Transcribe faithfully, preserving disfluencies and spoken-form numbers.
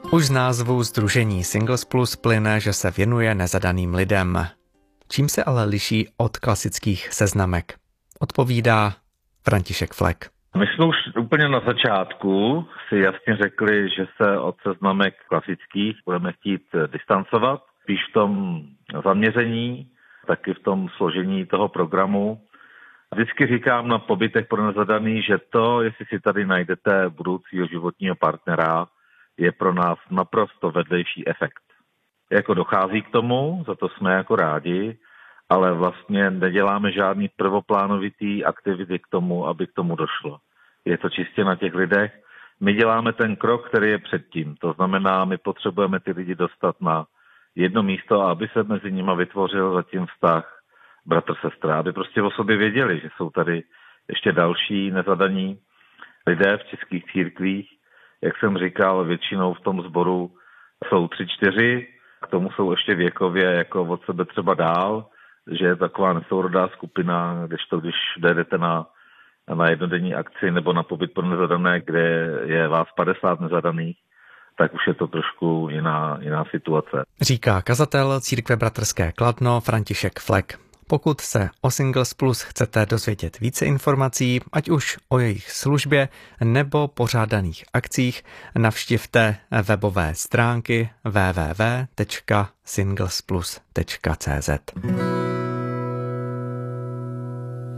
Už z názvu sdružení Singles Plus plyne, že se věnuje nezadaným lidem. Čím se ale liší od klasických seznamek? Odpovídá František Flek. My jsme už úplně na začátku si jasně řekli, že se od seznamek klasických budeme chtít distancovat. Spíš v tom zaměření, taky v tom složení toho programu. Vždycky říkám na pobytech pro nezadaný, že to, jestli si tady najdete budoucího životního partnera, je pro nás naprosto vedlejší efekt. Jako dochází k tomu, za to jsme jako rádi, ale vlastně neděláme žádný prvoplánovitý aktivity k tomu, aby k tomu došlo. Je to čistě na těch lidech. My děláme ten krok, který je předtím. To znamená, my potřebujeme ty lidi dostat na jedno místo, aby se mezi nimi vytvořil zatím vztah bratr-sestra, aby prostě o sobě věděli, že jsou tady ještě další nezadaní lidé v českých církvích. Jak jsem říkal, většinou v tom sboru jsou tři, čtyři, k tomu jsou ještě věkově jako od sebe třeba dál, že je taková nesourodá skupina, kdežto když jdete na, na jednodenní akci nebo na pobyt pro nezadané, kde je vás padesát nezadaných, tak už je to trošku jiná, jiná situace. Říká kazatel Církve bratrské Kladno František Flek. Pokud se o Singles Plus chcete dozvědět více informací, ať už o jejich službě nebo pořádaných akcích, navštivte webové stránky w w w tečka singles plus tečka c z.